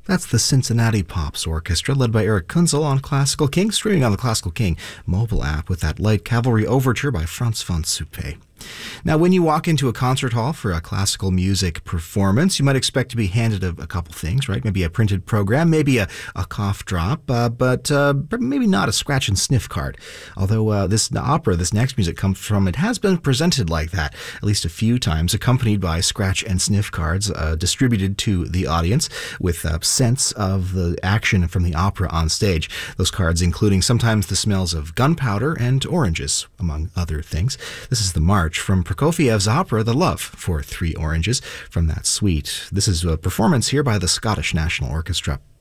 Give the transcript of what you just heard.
That's the Cincinnati Pops Orchestra, led by Eric Kunzel on Classical King, streaming on the Classical King mobile app with that Light Cavalry Overture by Franz von Suppé. Now, when you walk into a concert hall for a classical music performance, you might expect to be handed a couple things, right? Maybe a printed program, maybe a cough drop, but maybe not a scratch and sniff card. Although this opera, this next music comes from, it has been presented like that at least a few times, accompanied by scratch and sniff cards distributed to the audience with a sense of the action from the opera on stage. Those cards including sometimes the smells of gunpowder and oranges, among other things. This is the march from Prokofiev's opera, The Love for Three Oranges, from that suite. This is a performance here by the Scottish National Orchestra.